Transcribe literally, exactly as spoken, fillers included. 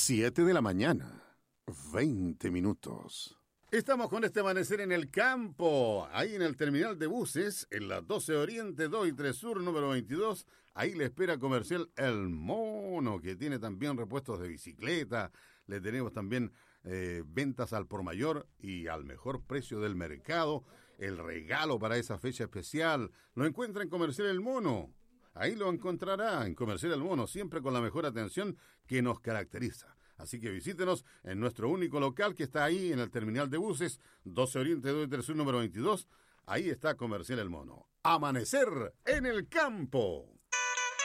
siete de la mañana, veinte minutos. Estamos con este amanecer en el campo, ahí en el terminal de buses, en la doce Oriente, dos y tres Sur, número veintidós. Ahí le espera comercial El Mono, que tiene también repuestos de bicicleta. Le tenemos también eh, ventas al por mayor y al mejor precio del mercado. El regalo para esa fecha especial. Lo encuentra en Comercial El Mono. Ahí lo encontrará en Comercial El Mono, siempre con la mejor atención que nos caracteriza. Así que visítenos en nuestro único local que está ahí en el terminal de buses, doce Oriente, dos y tres Sur, número veintidós. Ahí está Comercial El Mono. Amanecer en el campo.